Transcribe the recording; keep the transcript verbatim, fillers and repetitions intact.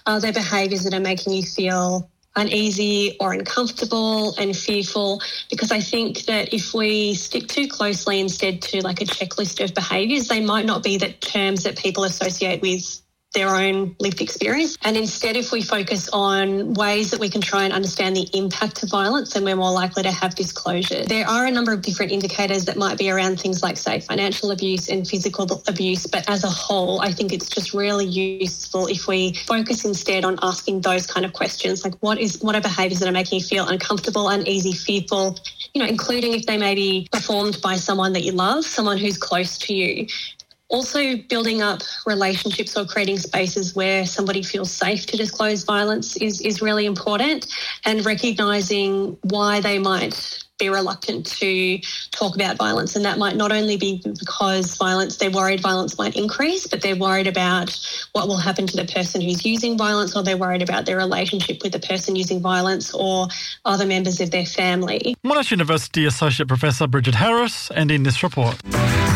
Are there behaviours that are making you feel uneasy or uncomfortable and fearful? Because I think that if we stick too closely instead to like a checklist of behaviours, they might not be the terms that people associate with their own lived experience. And instead, if we focus on ways that we can try and understand the impact of violence, then we're more likely to have disclosure. There are a number of different indicators that might be around things like, say, financial abuse and physical abuse. But as a whole, I think it's just really useful if we focus instead on asking those kind of questions, like what is what are behaviours that are making you feel uncomfortable, uneasy, fearful, you know, including if they may be performed by someone that you love, someone who's close to you. Also, building up relationships or creating spaces where somebody feels safe to disclose violence is, is really important, and recognising why they might be reluctant to talk about violence. And that might not only be because violence, they're worried violence might increase, but they're worried about what will happen to the person who's using violence, or they're worried about their relationship with the person using violence or other members of their family. Monash University Associate Professor Bridget Harris, and in this report.